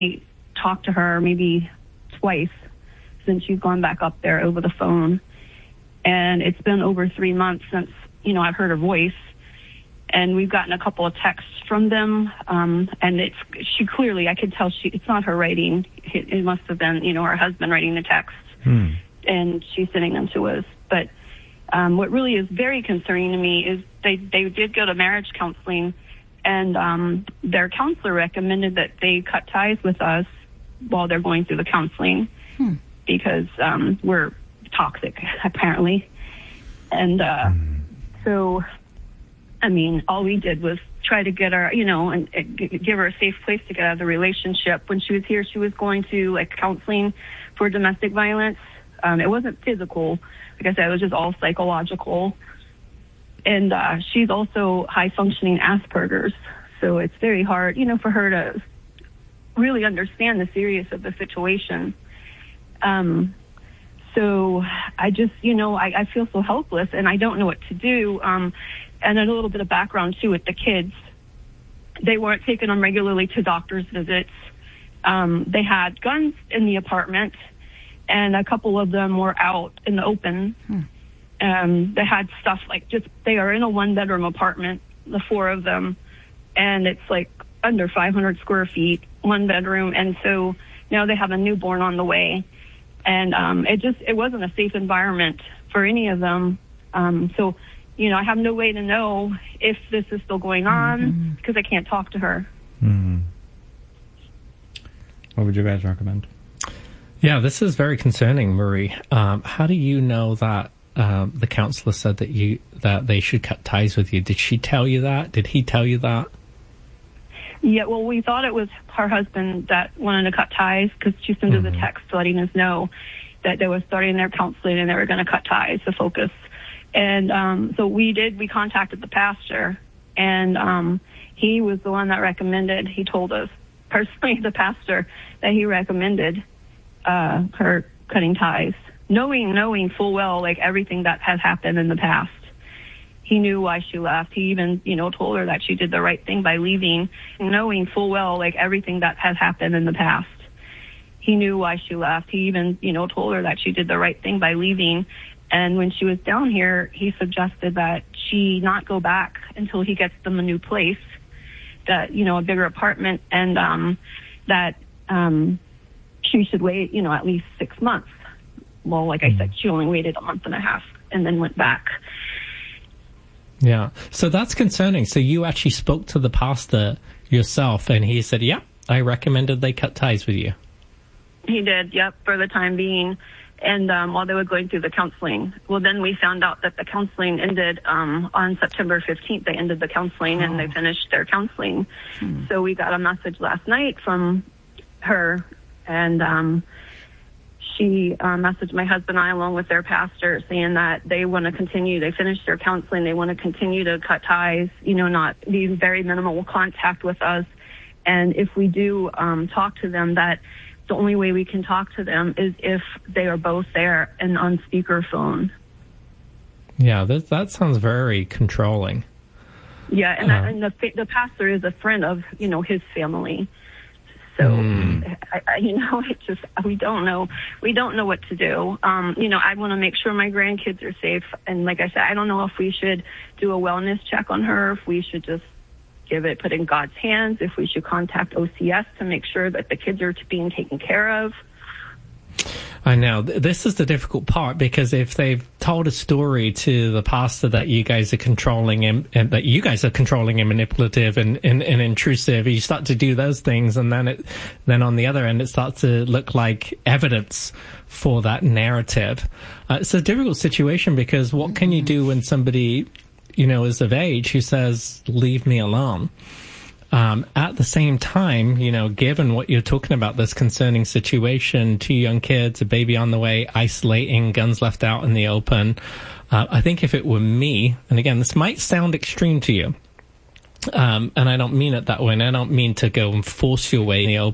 talked to her maybe twice since she's gone back up there over the phone. And it's been over 3 months since, I've heard her voice. And we've gotten a couple of texts from them. And she clearly, I could tell it's not her writing. It must have been, her husband writing the text. And she's sending them to us. But what really is very concerning to me is they did go to marriage counseling, and their counselor recommended that they cut ties with us while they're going through the counseling because we're toxic, apparently. And so, all we did was try to get her, and give her a safe place to get out of the relationship. When she was here, she was going to counseling for domestic violence. It wasn't physical. Like I said, it was just all psychological. And she's also high-functioning Asperger's. So it's very hard, for her to really understand the seriousness of the situation. So I just, I feel so helpless, and I don't know what to do. And a little bit of background, too, with the kids. They weren't taking them regularly to doctor's visits. They had guns in the apartment, and a couple of them were out in the open. They had stuff they are in a one-bedroom apartment, the four of them, and it's under 500 square feet, one bedroom. And so now they have a newborn on the way. And it wasn't a safe environment for any of them. So, I have no way to know if this is still going on because I can't talk to her. What would you guys recommend? Yeah, this is very concerning, Marie. How do you know that the counselor said that they should cut ties with you? Did she tell you that? Did he tell you that? Yeah, well, we thought it was her husband that wanted to cut ties because she sent us a text letting us know that they were starting their counseling and they were going to cut ties, the focus. And so we contacted the pastor, and he was the one that recommended, he told us personally, the pastor, that he recommended her cutting ties, knowing full well, everything that has happened in the past. He knew why she left. He even, told her that she did the right thing by leaving, knowing full well, everything that has happened in the past. He knew why she left. He even, told her that she did the right thing by leaving. And when she was down here, he suggested that she not go back until he gets them a new place, that, a bigger apartment, and that she should wait, at least 6 months. Well, like I said, she only waited a month and a half and then went back. Yeah. So that's concerning. So you actually spoke to the pastor yourself, and he said, yeah, I recommended they cut ties with you. He did, yep, for the time being. And while they were going through the counseling. Well, then we found out that the counseling ended on September 15th. They ended the counseling, and they finished their counseling. So we got a message last night from her, and she messaged my husband and I along with their pastor saying that they want to continue. They finished their counseling. They want to continue to cut ties, not be very minimal contact with us. And if we do talk to them, that the only way we can talk to them is if they are both there and on speakerphone. Yeah, that sounds very controlling. Yeah, and the pastor is a friend of, his family. So, it's just, we don't know what to do. I want to make sure my grandkids are safe. And like I said, I don't know if we should do a wellness check on her, if we should just put it in God's hands, if we should contact OCS to make sure that the kids are being taken care of. I know. This is the difficult part, because if they've told a story to the pastor that you guys are controlling him, and that you guys are controlling him, manipulative and intrusive, you start to do those things, and then on the other end, it starts to look like evidence for that narrative. It's a difficult situation, because what can you do when somebody, is of age who says, leave me alone? At the same time, given what you're talking about, this concerning situation, 2 young kids, a baby on the way, isolating, guns left out in the open, I think if it were me, and again, this might sound extreme to you, and I don't mean it that way, and I don't mean to go and force your way in the open,